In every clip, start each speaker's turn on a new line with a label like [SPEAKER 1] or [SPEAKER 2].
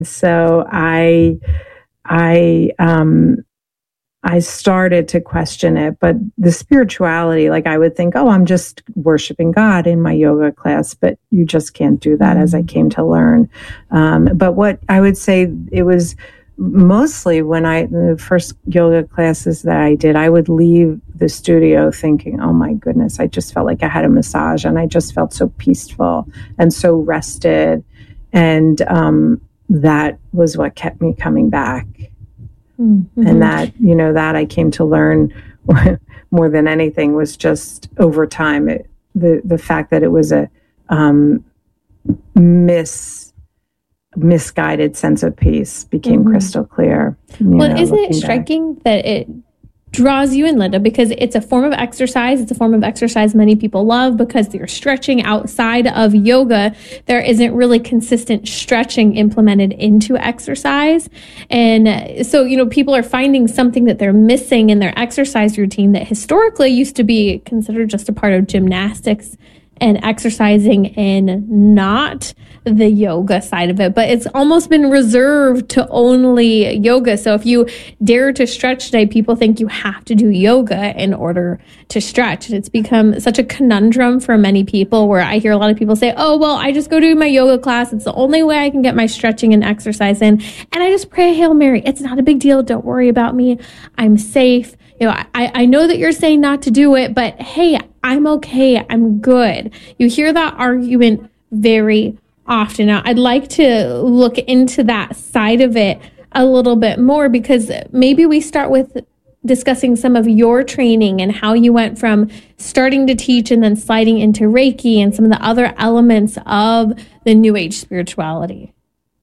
[SPEAKER 1] So I started to question it, but the spirituality, like I would think, oh, I'm just worshiping God in my yoga class, but you just can't do that, as I came to learn. But what I would say, it was mostly when the first yoga classes that I did, I would leave the studio thinking, oh my goodness, I just felt like I had a massage, and I just felt so peaceful and so rested. And that was what kept me coming back. Mm-hmm. And that I came to learn more than anything was just over time, the fact that it was a misguided sense of peace became crystal clear.
[SPEAKER 2] Isn't it striking that it draws you in, Linda, because it's a form of exercise. It's a form of exercise many people love because you're stretching outside of yoga. There isn't really consistent stretching implemented into exercise. And so, people are finding something that they're missing in their exercise routine that historically used to be considered just a part of gymnastics and exercising and not the yoga side of it. But it's almost been reserved to only yoga. So if you dare to stretch today, people think you have to do yoga in order to stretch. And it's become such a conundrum for many people, where I hear a lot of people say, oh, well, I just go do my yoga class. It's the only way I can get my stretching and exercise in. And I just pray a Hail Mary. It's not a big deal. Don't worry about me. I'm safe. I know that you're saying not to do it, but hey, I'm okay. I'm good. You hear that argument very often. Now, I'd like to look into that side of it a little bit more, because maybe we start with discussing some of your training and how you went from starting to teach and then sliding into Reiki and some of the other elements of the New Age spirituality.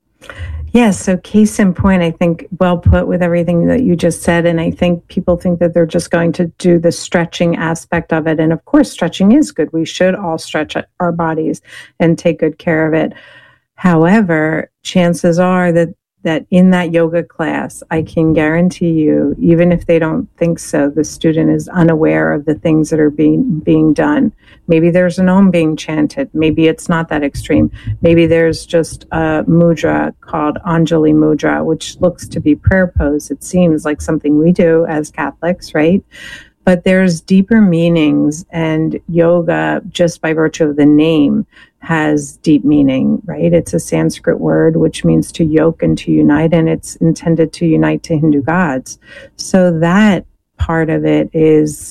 [SPEAKER 1] Yes. So case in point, I think well put with everything that you just said. And I think people think that they're just going to do the stretching aspect of it. And of course, stretching is good. We should all stretch our bodies and take good care of it. However, chances are that in that yoga class, I can guarantee you, even if they don't think so, the student is unaware of the things that are being done. Maybe there's an Om being chanted. Maybe it's not that extreme. Maybe there's just a mudra called Anjali Mudra, which looks to be prayer pose. It seems like something we do as Catholics, right? But there's deeper meanings, and yoga, just by virtue of the name, has deep meaning, right? It's a Sanskrit word which means to yoke and to unite, and it's intended to unite to Hindu gods. So that part of it is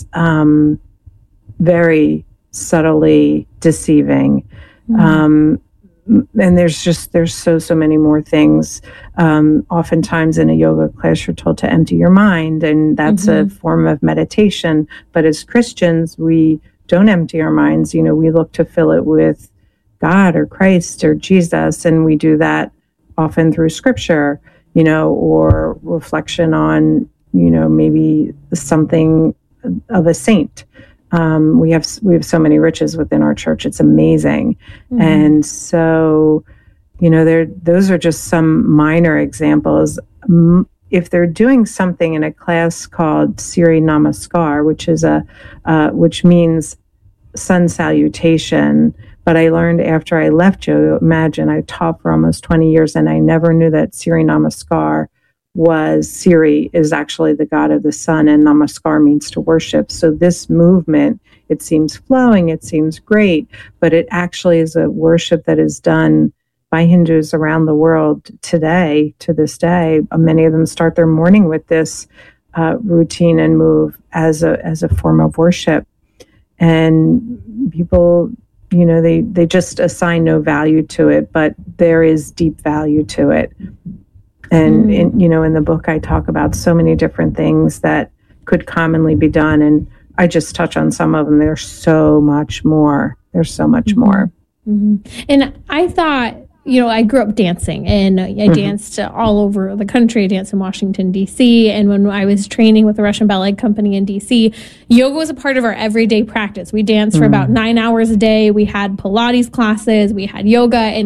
[SPEAKER 1] very subtly deceiving. Mm-hmm. And there's so many more things. Oftentimes in a yoga class, you're told to empty your mind, and that's a form of meditation. But as Christians, we don't empty our minds. We look to fill it with God or Christ or Jesus, and we do that often through scripture, or reflection on, maybe something of a saint. We have so many riches within our church. It's amazing. Mm-hmm. And so, those are just some minor examples. If they're doing something in a class called Surya Namaskar, which means sun salutation, but I learned after I left yoga, imagine I taught for almost 20 years and I never knew that Surya Namaskar Siri is actually the god of the sun, and Namaskar means to worship. So this movement, it seems flowing, it seems great, but it actually is a worship that is done by Hindus around the world today, to this day. Many of them start their morning with this routine and move as a form of worship. And people, they just assign no value to it, but there is deep value to it. And in the book, I talk about so many different things that could commonly be done, and I just touch on some of them. There's so much more. There's so much more.
[SPEAKER 2] Mm-hmm. And I thought, I grew up dancing, and I danced all over the country. I danced in Washington, D.C., and when I was training with the Russian Ballet Company in D.C., yoga was a part of our everyday practice. We danced for about 9 hours a day. We had Pilates classes. We had yoga, and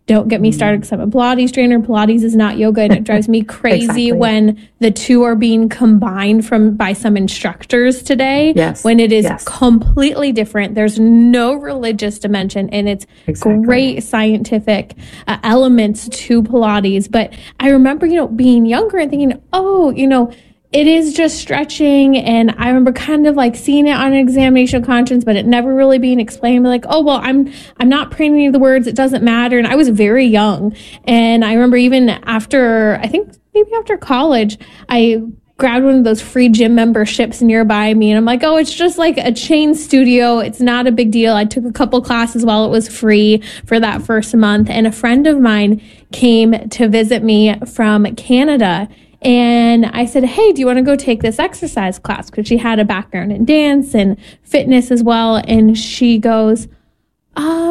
[SPEAKER 2] Don't get me started because I'm a Pilates trainer. Pilates is not yoga, and it drives me crazy
[SPEAKER 1] Exactly.
[SPEAKER 2] when the two are being combined by some instructors today.
[SPEAKER 1] Yes.
[SPEAKER 2] When it is completely different. There's no religious dimension, and it's great scientific elements to Pilates. But I remember, being younger and thinking, it is just stretching. And I remember kind of like seeing it on an examination of conscience, but it never really being explained. Like, oh, well, I'm not praying any of the words. It doesn't matter. And I was very young. And I remember even after college, I grabbed one of those free gym memberships nearby me. And I'm like, oh, it's just like a chain studio. It's not a big deal. I took a couple classes while it was free for that first month. And a friend of mine came to visit me from Canada. And I said, hey, do you want to go take this exercise class? Because she had a background in dance and fitness as well. And she goes, I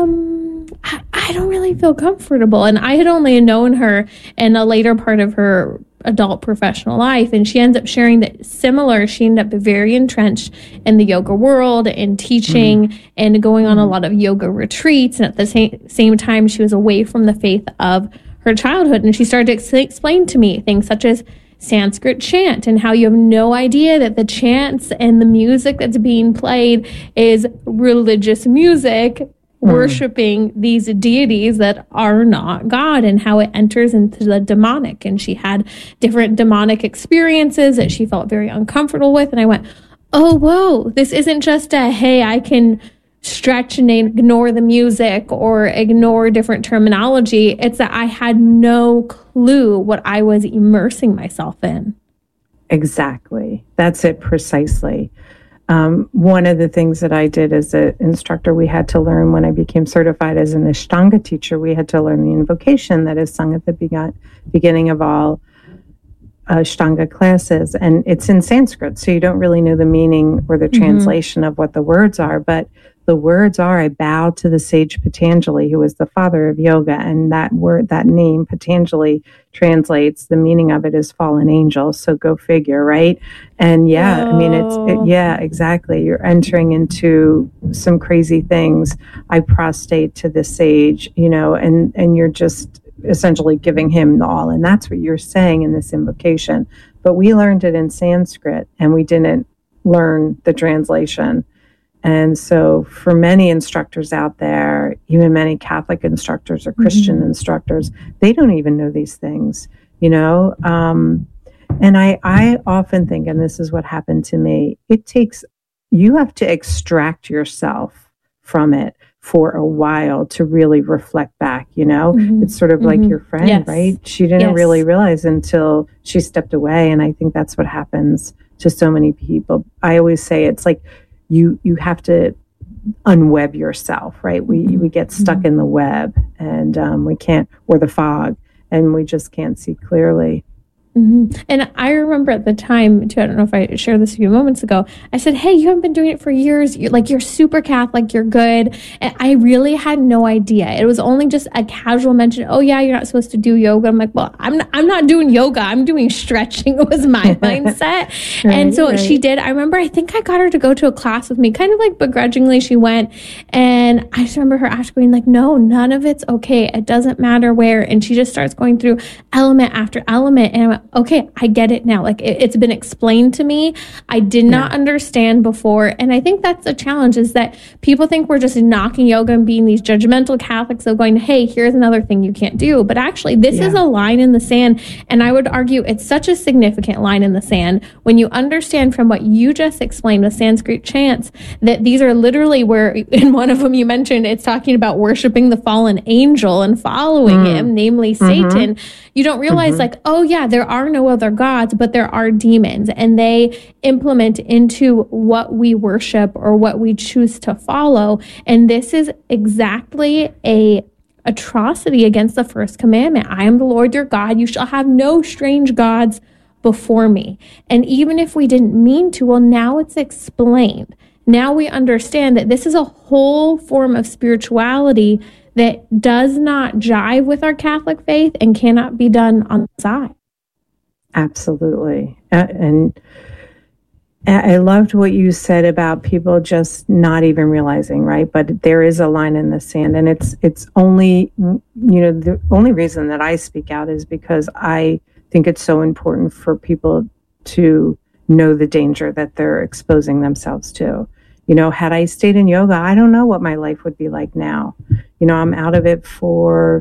[SPEAKER 2] don't really feel comfortable. And I had only known her in a later part of her adult professional life. And she ends up sharing that she ended up very entrenched in the yoga world and teaching and going on a lot of yoga retreats. And at the same time, she was away from the faith of her childhood. And she started to explain to me things such as Sanskrit chant and how you have no idea that the chants and the music that's being played is religious music worshiping these deities that are not God, and how it enters into the demonic. And she had different demonic experiences that she felt very uncomfortable with. And I went, oh, whoa, this isn't just hey, I can stretch and ignore the music or ignore different terminology. It's that I had no clue what I was immersing myself in.
[SPEAKER 1] Exactly. That's it precisely. One of the things that I did as an instructor, we had to learn when I became certified as an Ashtanga teacher, we had to learn the invocation that is sung at the beginning of all Ashtanga classes. And it's in Sanskrit, so you don't really know the meaning or the translation of what the words are. But the words are, I bow to the sage Patanjali, who is the father of yoga. And that name, Patanjali, translates, the meaning of it is fallen angel. So go figure, right? And exactly. You're entering into some crazy things. I prostrate to the sage, and you're just essentially giving him the all. And that's what you're saying in this invocation. But we learned it in Sanskrit, and we didn't learn the translation. And so for many instructors out there, even many Catholic instructors or Christian instructors, they don't even know these things, And I often think, and this is what happened to me, you have to extract yourself from it for a while to really reflect back, It's sort of like your friend, right? She didn't really realize until she stepped away. And I think that's what happens to so many people. I always say it's like, you have to unweb yourself, right? We get stuck in the web, and we can't, or the fog, and we just can't see clearly.
[SPEAKER 2] And I remember at the time, too, I don't know if I shared this a few moments ago, I said, hey, you haven't been doing it for years. You're super Catholic, you're good. And I really had no idea. It was only just a casual mention, oh yeah, you're not supposed to do yoga. I'm like, well, I'm not doing yoga. I'm doing stretching. It was my mindset. And so she did. I remember, I think I got her to go to a class with me, kind of like begrudgingly she went. And I just remember her asking, like, no, none of it's okay. It doesn't matter where. And she just starts going through element after element. And I went, okay, I get it now. Like it's been explained to me. I did not understand before. And I think that's the challenge, is that people think we're just knocking yoga and being these judgmental Catholics of going, hey, here's another thing you can't do. But actually, this is a line in the sand. And I would argue it's such a significant line in the sand when you understand from what you just explained with Sanskrit chants, that these are literally where, in one of them you mentioned, it's talking about worshiping the fallen angel and following him, namely Satan. You don't realize like, oh yeah, there are no other gods, but there are demons, and they implement into what we worship or what we choose to follow. And this is exactly a atrocity against the first commandment. I am the Lord your God. You shall have no strange gods before me. And even if we didn't mean to, well, now it's explained. Now we understand that this is a whole form of spirituality that does not jive with our Catholic faith and cannot be done on the side.
[SPEAKER 1] Absolutely. And I loved what you said about people just not even realizing, right? But there is a line in the sand, and it's only, the only reason that I speak out is because I think it's so important for people to know the danger that they're exposing themselves to. Had I stayed in yoga, I don't know what my life would be like now. I'm out of it for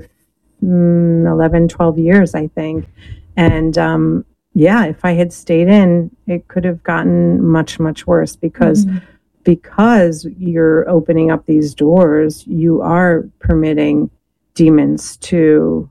[SPEAKER 1] 11, 12 years, I think. And, if I had stayed in, it could have gotten much, much worse because you're opening up these doors, you are permitting demons to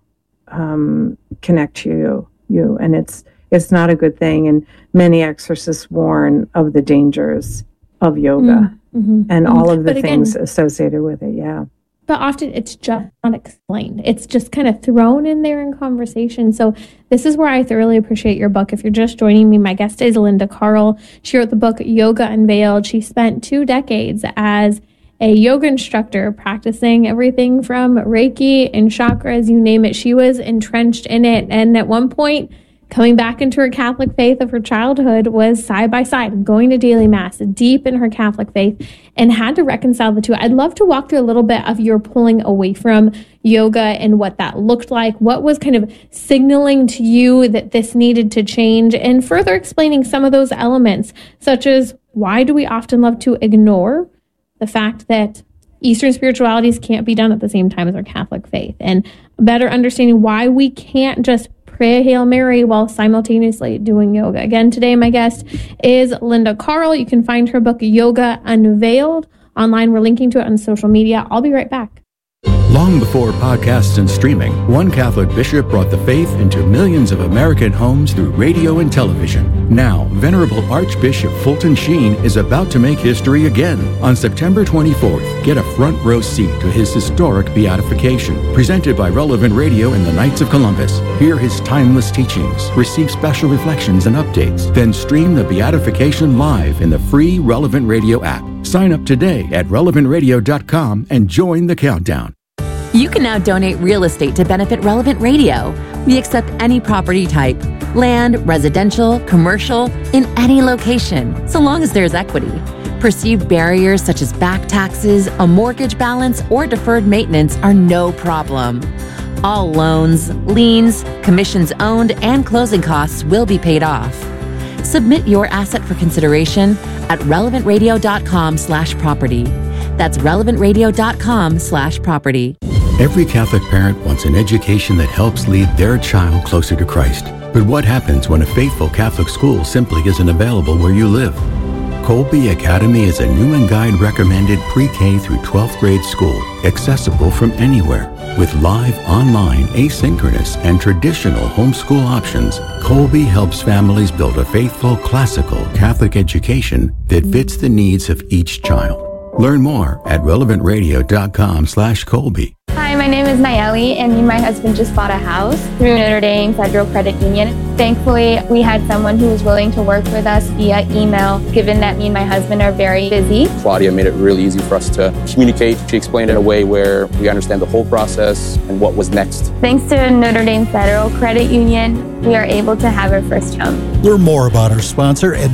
[SPEAKER 1] connect to you. And it's not a good thing. And many exorcists warn of the dangers of yoga and all of the things associated with it. Yeah.
[SPEAKER 2] But often it's just not explained. It's just kind of thrown in there in conversation. So this is where I thoroughly appreciate your book. If you're just joining me, my guest is Linda Carl. She wrote the book Yoga Unveiled. She spent 2 decades as a yoga instructor practicing everything from Reiki and chakras, you name it. She was entrenched in it. And at one point, coming back into her Catholic faith of her childhood was side by side, going to daily mass, deep in her Catholic faith, and had to reconcile the two. I'd love to walk through a little bit of your pulling away from yoga and what that looked like. What was kind of signaling to you that this needed to change, and further explaining some of those elements, such as why do we often love to ignore the fact that Eastern spiritualities can't be done at the same time as our Catholic faith, and better understanding why we can't just pray a Hail Mary while simultaneously doing yoga. Again, today my guest is Linda Carl. You can find her book, Yoga Unveiled, online. We're linking to it on social media. I'll be right back.
[SPEAKER 3] Long before podcasts and streaming, one Catholic bishop brought the faith into millions of American homes through radio and television. Now, Venerable Archbishop Fulton Sheen is about to make history again. On September 24th, get a front row seat to his historic beatification, presented by Relevant Radio and the Knights of Columbus. Hear his timeless teachings, receive special reflections and updates, then stream the beatification live in the free Relevant Radio app. Sign up today at relevantradio.com and join the countdown.
[SPEAKER 4] You can now donate real estate to benefit Relevant Radio. We accept any property type, land, residential, commercial, in any location, so long as there's equity. Perceived barriers such as back taxes, a mortgage balance, or deferred maintenance are no problem. All loans, liens, commissions owned, and closing costs will be paid off. Submit your asset for consideration at relevantradio.com/property. That's relevantradio.com/property.
[SPEAKER 3] Every Catholic parent wants an education that helps lead their child closer to Christ. But what happens when a faithful Catholic school simply isn't available where you live? Colby Academy is a Newman Guide recommended pre-K through 12th grade school, accessible from anywhere. With live, online, asynchronous, and traditional homeschool options, Colby helps families build a faithful, classical Catholic education that fits the needs of each child. Learn more at relevantradio.com/Colby.
[SPEAKER 5] Hi, my name is Nayeli, and me and my husband just bought a house through Notre Dame Federal Credit Union. Thankfully, we had someone who was willing to work with us via email, given that me and my husband are very busy.
[SPEAKER 6] Claudia made it really easy for us to communicate. She explained it in a way where we understand the whole process and what was next.
[SPEAKER 5] Thanks to Notre Dame Federal Credit Union, we are able to have our first home.
[SPEAKER 7] Learn more about our sponsor at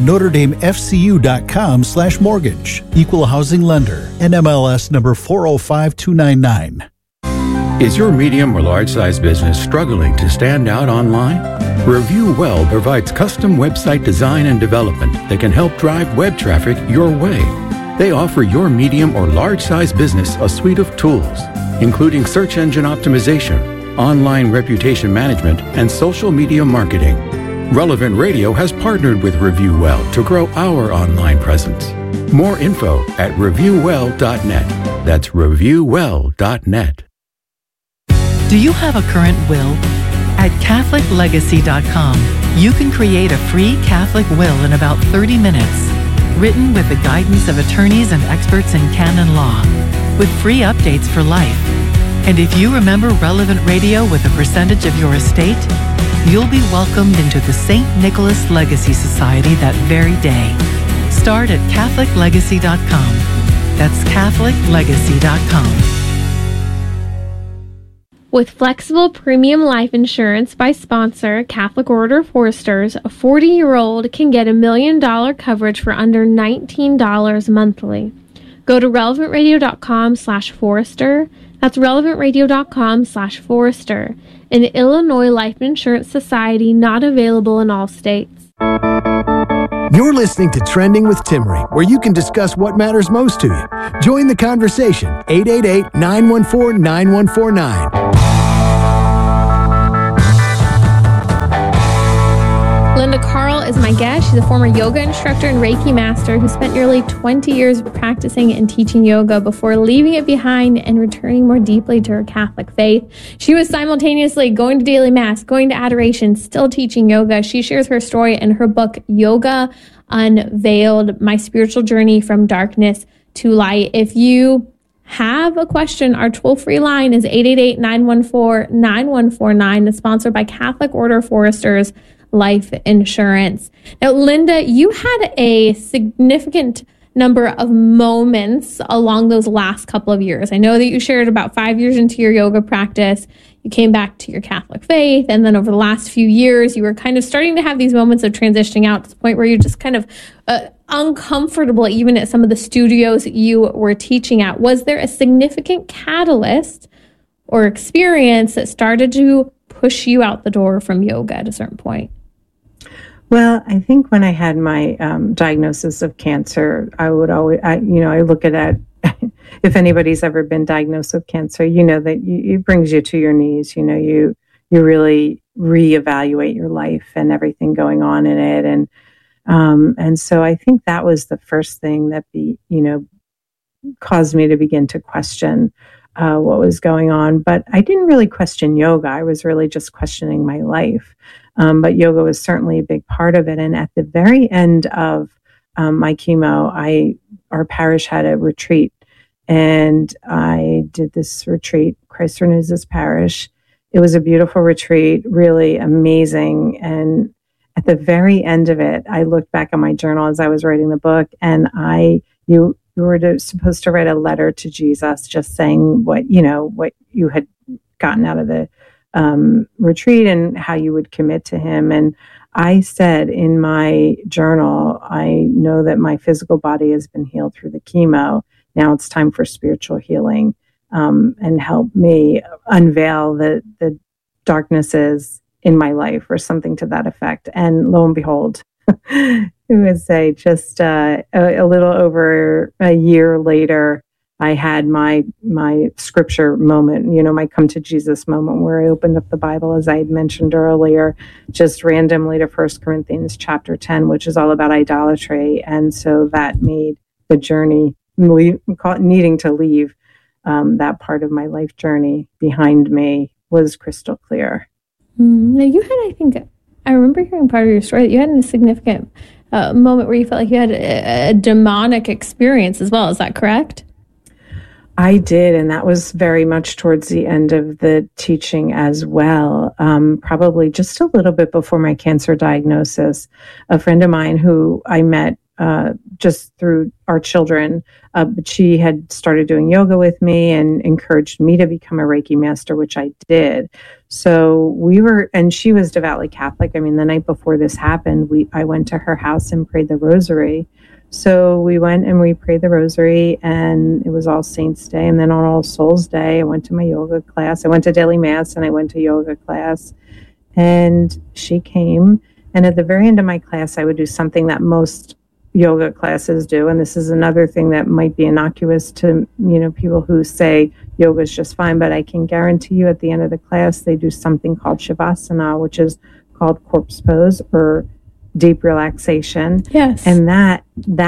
[SPEAKER 7] NotreDameFCU.com/mortgage. Equal housing lender. NMLS number 405299.
[SPEAKER 3] Is your medium or large-size business struggling to stand out online? Review Well provides custom website design and development that can help drive web traffic your way. They offer your medium or large-size business a suite of tools, including search engine optimization, online reputation management, and social media marketing. Relevant Radio has partnered with Review Well to grow our online presence. More info at reviewwell.net. That's reviewwell.net.
[SPEAKER 8] Do you have a current will? At CatholicLegacy.com, you can create a free Catholic will in about 30 minutes, written with the guidance of attorneys and experts in canon law, with free updates for life. And if you remember Relevant Radio with a percentage of your estate, you'll be welcomed into the St. Nicholas Legacy Society that very day. Start at CatholicLegacy.com. That's CatholicLegacy.com.
[SPEAKER 2] With flexible premium life insurance by sponsor Catholic Order of Foresters, a 40-year-old can get $1 million coverage for under $19 monthly. Go to relevantradio.com/Forester. That's relevantradio.com/Forester. An Illinois Life Insurance Society, not available in all states.
[SPEAKER 9] You're listening to Trending with Timmerie, where you can discuss what matters most to you. Join the conversation, 888-914-9149.
[SPEAKER 2] Linda Carl is my guest. She's a former yoga instructor and Reiki master who spent nearly 20 years practicing and teaching yoga before leaving it behind and returning more deeply to her Catholic faith. She was simultaneously going to daily mass, going to adoration, still teaching yoga. She shares her story in her book, Yoga Unveiled, My Spiritual Journey from Darkness to Light. If you have a question, our toll-free line is 888-914-9149. It's sponsored by Catholic Order of Foresters Life Insurance. Now, Linda, you had a significant number of moments along those last couple of years. I know that you shared about 5 years into your yoga practice, you came back to your Catholic faith, and then over the last few years, you were kind of starting to have these moments of transitioning out to the point where you're just kind of uncomfortable even at some of the studios you were teaching at. Was there a significant catalyst or experience that started to push you out the door from yoga at a certain point?
[SPEAKER 1] Well, I think when I had my diagnosis of cancer, I look at that. If anybody's ever been diagnosed with cancer, you know that it brings you to your knees. You know, you really reevaluate your life and everything going on in it, and so I think that was the first thing that caused me to begin to question what was going on. But I didn't really question yoga. I was really just questioning my life. But yoga was certainly a big part of it. And at the very end of my chemo, our parish had a retreat. And I did this retreat, Christ Renews His Parish. It was a beautiful retreat, really amazing. And at the very end of it, I looked back on my journal as I was writing the book, and you were supposed to write a letter to Jesus, just saying what you had gotten out of the retreat and how you would commit to him. And I said in my journal, I know that my physical body has been healed through the chemo. Now it's time for spiritual healing, and help me unveil the darknesses in my life, or something to that effect. And lo and behold, it was just a little over a year later, I had my scripture moment, my come to Jesus moment, where I opened up the Bible, as I had mentioned earlier, just randomly to 1 Corinthians chapter 10, which is all about idolatry. And so that made the journey, needing to leave that part of my life journey behind me, was crystal clear.
[SPEAKER 2] Now, you had, I remember hearing part of your story that you had a significant moment where you felt like you had a demonic experience as well. Is that correct?
[SPEAKER 1] I did, and that was very much towards the end of the teaching as well. Probably just a little bit before my cancer diagnosis. A friend of mine who I met just through our children, but she had started doing yoga with me and encouraged me to become a Reiki master, which I did. So and she was devoutly Catholic. I mean, the night before this happened, I went to her house and prayed the rosary. So we went and we prayed the rosary, and it was All Saints Day. And then on All Souls Day, I went to my yoga class. I went to daily mass and I went to yoga class, and she came. And at the very end of my class, I would do something that most yoga classes do. And this is another thing that might be innocuous to, people who say yoga is just fine, but I can guarantee you at the end of the class, they do something called Shavasana, which is called corpse pose or deep relaxation.
[SPEAKER 2] Yes.
[SPEAKER 1] And that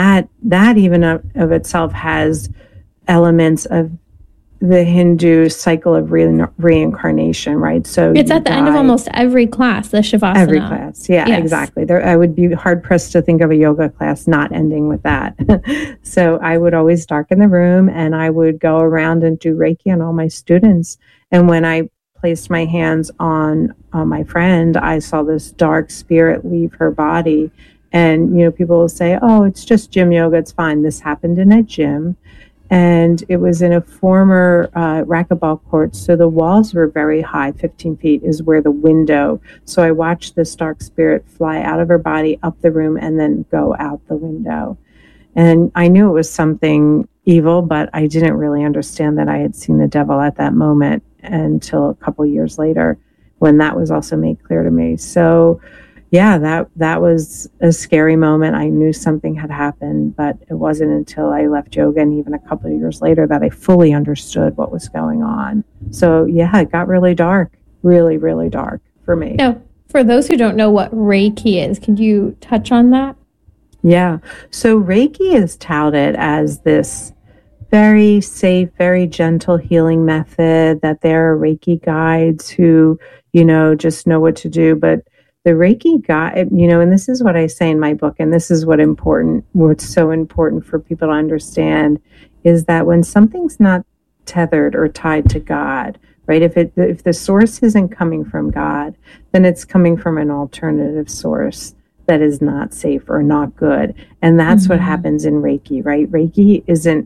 [SPEAKER 1] even of itself has elements of the Hindu cycle of reincarnation, right? So
[SPEAKER 2] it's at the end of almost every class, the Shavasana.
[SPEAKER 1] Every class, yeah, yes. Exactly. I would be hard-pressed to think of a yoga class not ending with that. So I would always darken the room, and I would go around and do Reiki on all my students. And when I placed my hands on my friend, I saw this dark spirit leave her body. And, people will say, oh, it's just gym yoga, it's fine. This happened in a gym. And it was in a former racquetball court. So the walls were very high, 15 feet is where the window. So I watched this dark spirit fly out of her body, up the room, and then go out the window. And I knew it was something evil, but I didn't really understand that I had seen the devil at that moment until a couple years later, when that was also made clear to me. So yeah, that was a scary moment. I knew something had happened, but it wasn't until I left yoga and even a couple of years later that I fully understood what was going on. So yeah, it got really dark, really, really dark for me.
[SPEAKER 2] Now, for those who don't know what Reiki is, could you touch on that?
[SPEAKER 1] Yeah. So Reiki is touted as this very safe, very gentle healing method, that there are Reiki guides who, just know what to do. But the Reiki guide, and this is what I say in my book, and this is what's so important for people to understand, is that when something's not tethered or tied to God, right? If the source isn't coming from God, then it's coming from an alternative source that is not safe or not good. And that's what happens in Reiki, right? Reiki isn't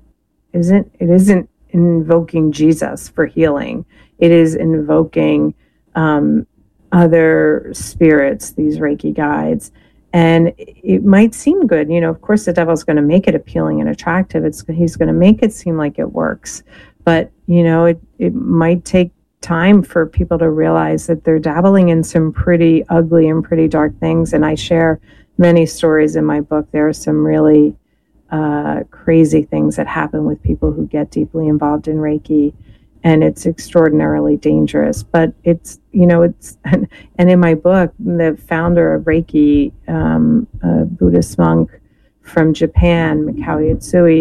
[SPEAKER 1] invoking Jesus for healing. It is invoking other spirits, these Reiki guides. And it might seem good. Of course, the devil's going to make it appealing and attractive. He's going to make it seem like it works. But, it might take time for people to realize that they're dabbling in some pretty ugly and pretty dark things. And I share many stories in my book. There are some really crazy things that happen with people who get deeply involved in Reiki. And it's extraordinarily dangerous. But it's and in my book, the founder of Reiki, a Buddhist monk from Japan, Mikao Yatsui,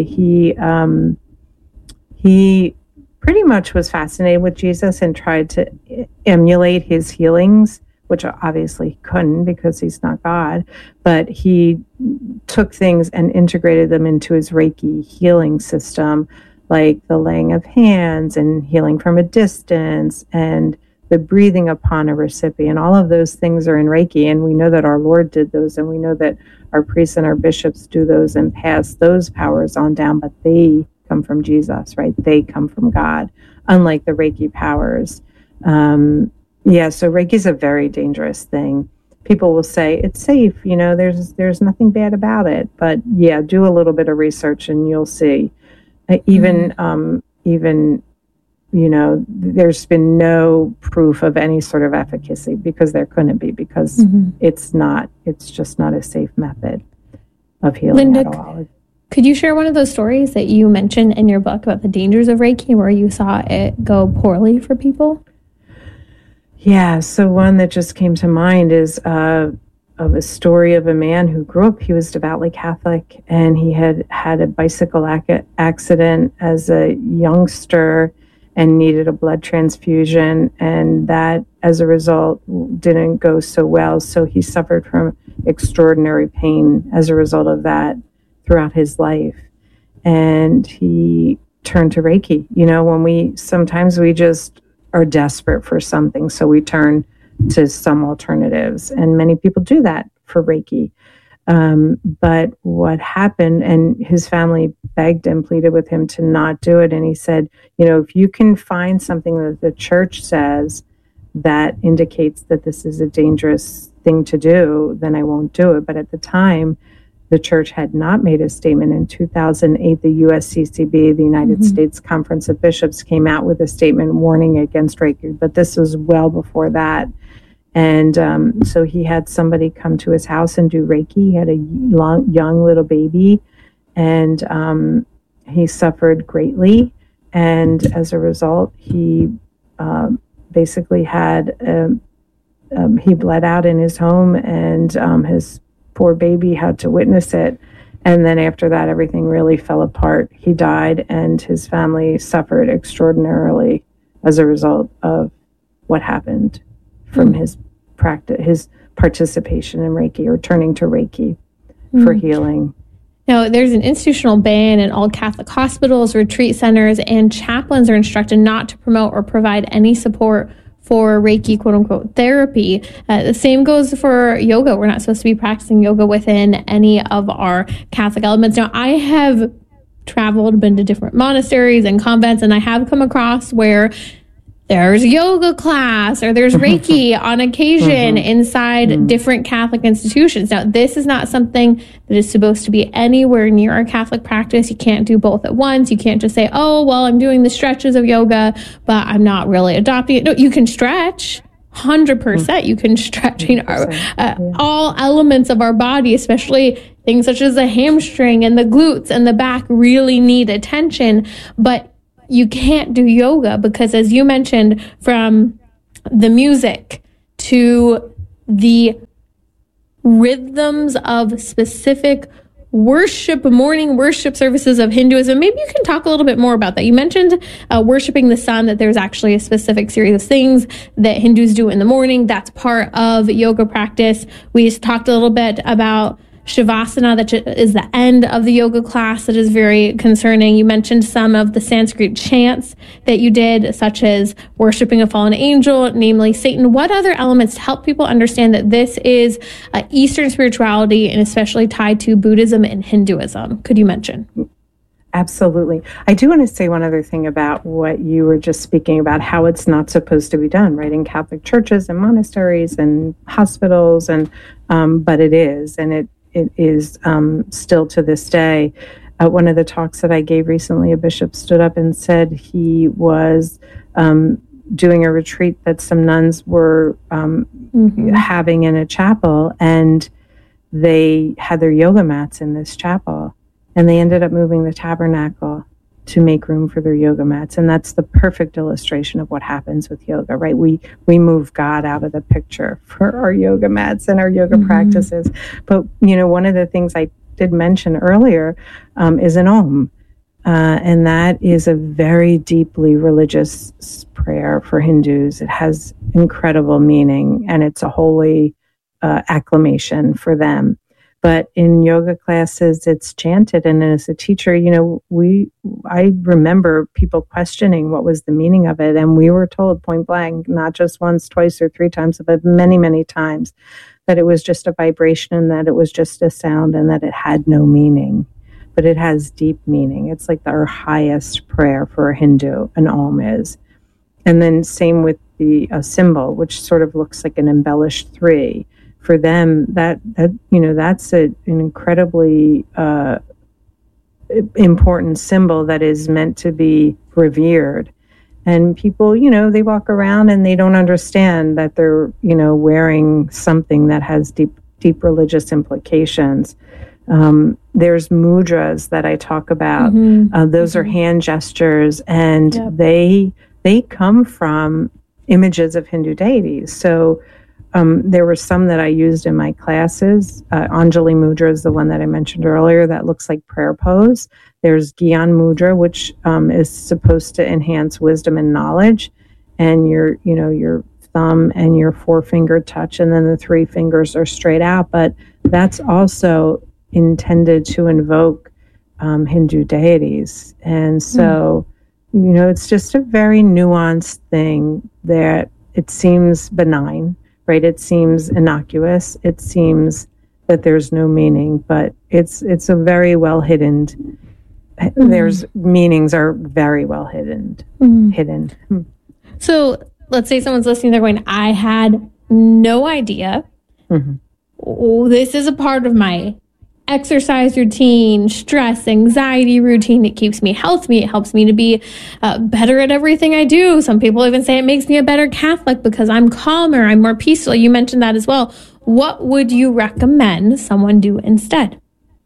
[SPEAKER 1] he pretty much was fascinated with Jesus and tried to emulate his healings, which obviously he couldn't because he's not God. But he took things and integrated them into his Reiki healing system, like the laying of hands and healing from a distance and the breathing upon a recipient. All of those things are in Reiki, and we know that our Lord did those, and we know that our priests and our bishops do those and pass those powers on down, but they come from Jesus, right? They come from God, unlike the Reiki powers. So Reiki is a very dangerous thing. People will say it's safe, there's nothing bad about it, but yeah, do a little bit of research and you'll see. There's been no proof of any sort of efficacy, because there couldn't be, because it's just not a safe method of healing
[SPEAKER 2] Linda,
[SPEAKER 1] at all.
[SPEAKER 2] Could you share one of those stories that you mentioned in your book about the dangers of Reiki, where you saw it go poorly for people?
[SPEAKER 1] Yeah, so one that just came to mind is of a story of a man who grew up, he was devoutly Catholic, and he had a bicycle accident as a youngster and needed a blood transfusion, and that, as a result, didn't go so well. So he suffered from extraordinary pain as a result of that throughout his life. And he turned to Reiki. Sometimes we just are desperate for something, so we turn to some alternatives, and many people do that for Reiki. But what happened, and his family begged and pleaded with him to not do it, and he said, if you can find something that the church says that indicates that this is a dangerous thing to do, then I won't do it. But at the time, the church had not made a statement. In 2008, the USCCB, the United States Conference of Bishops, came out with a statement warning against Reiki, but this was well before that. And so he had somebody come to his house and do Reiki. He had a young little baby, and he suffered greatly. And as a result, he basically had, he bled out in his home, and his poor baby had to witness it. And then after that, everything really fell apart. He died, and his family suffered extraordinarily as a result of what happened from his practice, his participation in Reiki, or turning to Reiki for healing.
[SPEAKER 2] Now, there's an institutional ban in all Catholic hospitals, retreat centers, and chaplains are instructed not to promote or provide any support for Reiki, quote unquote, therapy. The same goes for yoga. We're not supposed to be practicing yoga within any of our Catholic elements. Now, I have traveled, been to different monasteries and convents, and I have come across where there's yoga class or there's Reiki on occasion inside different Catholic institutions. Now, this is not something that is supposed to be anywhere near a Catholic practice. You can't do both at once. You can't just say, oh, well, I'm doing the stretches of yoga, but I'm not really adopting it. No, you can stretch. 100%. You can stretch all elements of our body, especially things such as the hamstring and the glutes and the back really need attention. But you can't do yoga because, as you mentioned, from the music to the rhythms of specific morning worship services of Hinduism. Maybe you can talk a little bit more about that. You mentioned worshiping the sun, that there's actually a specific series of things that Hindus do in the morning. That's part of yoga practice. We just talked a little bit about Shavasana, that is the end of the yoga class. That is very concerning. You mentioned some of the Sanskrit chants that you did, such as worshiping a fallen angel, namely Satan. What other elements help people understand that this is Eastern spirituality and especially tied to Buddhism and Hinduism? Could you mention?
[SPEAKER 1] Absolutely. I do want to say one other thing about what you were just speaking about, how it's not supposed to be done, right, in Catholic churches and monasteries and hospitals, and but it is, and it is still to this day. One of the talks that I gave recently, a bishop stood up and said he was doing a retreat that some nuns were having in a chapel, and they had their yoga mats in this chapel, and they ended up moving the tabernacle to make room for their yoga mats. And that's the perfect illustration of what happens with yoga, right? We move God out of the picture for our yoga mats and our yoga practices. But, one of the things I did mention earlier is an Om. And that is a very deeply religious prayer for Hindus. It has incredible meaning, and it's a holy acclamation for them. But in yoga classes, it's chanted. And as a teacher, I remember people questioning what was the meaning of it. And we were told point blank, not just once, twice, or three times, but many, many times, that it was just a vibration, and that it was just a sound, and that it had no meaning. But it has deep meaning. It's like our highest prayer for a Hindu, an Om is. And then same with the symbol, which sort of looks like an embellished 3. For them, that's an incredibly important symbol that is meant to be revered. And people, they walk around and they don't understand that they're, wearing something that has deep religious implications. There's mudras that I talk about. Those are hand gestures, and they come from images of Hindu deities. So there were some that I used in my classes. Anjali Mudra is the one that I mentioned earlier that looks like prayer pose. There's Gyan Mudra, which is supposed to enhance wisdom and knowledge. And your thumb and your forefinger touch, and then the 3 fingers are straight out. But that's also intended to invoke Hindu deities. And so, it's just a very nuanced thing that it seems benign. Right, it seems innocuous. It seems that there's no meaning, but it's a very well hidden. There's meanings are very well hidden.
[SPEAKER 2] So let's say someone's listening, they're going, I had no idea. Oh, this is a part of my exercise routine, stress, anxiety routine. It keeps me healthy. It helps me to be better at everything I do. Some people even say it makes me a better Catholic because I'm calmer, I'm more peaceful. You mentioned that as well. What would you recommend someone do instead?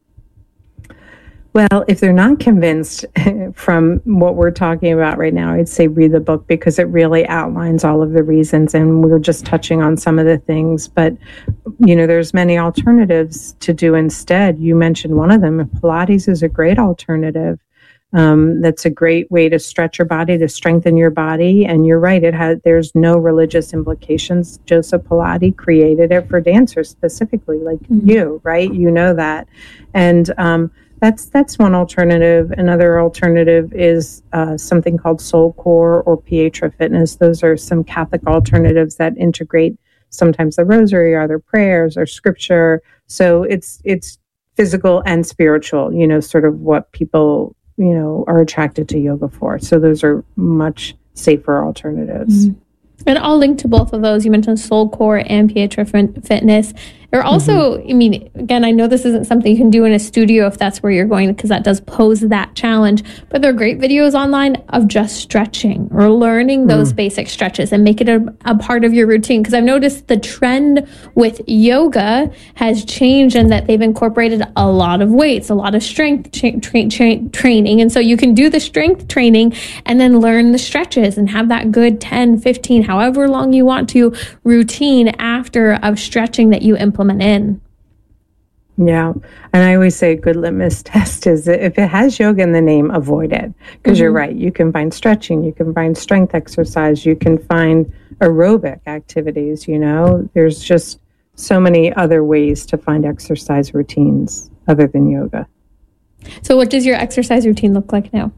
[SPEAKER 1] Well, if they're not convinced from what we're talking about right now, I'd say read the book, because it really outlines all of the reasons, and we're just touching on some of the things. But, there's many alternatives to do instead. You mentioned one of them. Pilates is a great alternative. That's a great way to stretch your body, to strengthen your body. And you're right, there's no religious implications. Joseph Pilates created it for dancers specifically, like you, right? You know that. And that's one alternative. Another alternative is something called Soul Core or Pietra Fitness. Those are some Catholic alternatives that integrate sometimes the rosary or other prayers or scripture. So it's physical and spiritual, sort of what people are attracted to yoga for. So those are much safer alternatives.
[SPEAKER 2] Mm-hmm. And I'll link to both of those. You mentioned Soulcore and Pietra Fitness. Or also, I mean, again, I know this isn't something you can do in a studio if that's where you're going, because that does pose that challenge. But there are great videos online of just stretching or learning those basic stretches and make it a part of your routine. Because I've noticed the trend with yoga has changed in that they've incorporated a lot of weights, a lot of strength training. And so you can do the strength training and then learn the stretches and have that good 10, 15, however long you want to routine after of stretching that you implement in.
[SPEAKER 1] Yeah. And I always say a good litmus test is that if it has yoga in the name, avoid it. Because you're right. You can find stretching, you can find strength exercise, you can find aerobic activities, There's just so many other ways to find exercise routines other than yoga.
[SPEAKER 2] So what does your exercise routine look like now?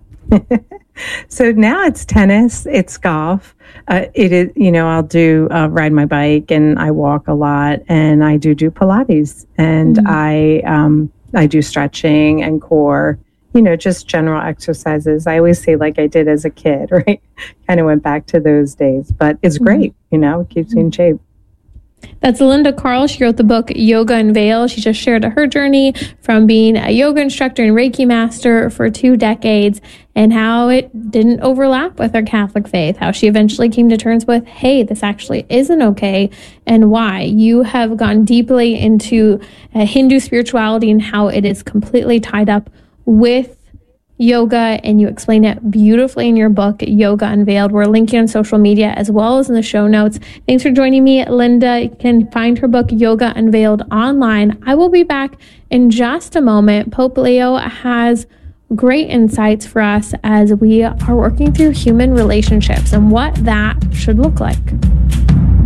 [SPEAKER 1] So now it's tennis, it's golf. It is, I'll do ride my bike, and I walk a lot, and I do Pilates, and I do stretching and core, just general exercises. I always say like I did as a kid, right? Kind of went back to those days, but it's great, it keeps me in shape.
[SPEAKER 2] That's Linda Carl. She wrote the book Yoga Unveiled. She just shared her journey from being a yoga instructor and Reiki master for 2 decades and how it didn't overlap with her Catholic faith, how she eventually came to terms with, hey, this actually isn't okay, and why. You have gone deeply into Hindu spirituality and how it is completely tied up with yoga, and you explain it beautifully in your book, Yoga Unveiled. We're linking on social media as well as in the show notes. Thanks for joining me, Linda. You can find her book, Yoga Unveiled, online. I will be back in just a moment. Pope Leo has great insights for us as we are working through human relationships and what that should look like.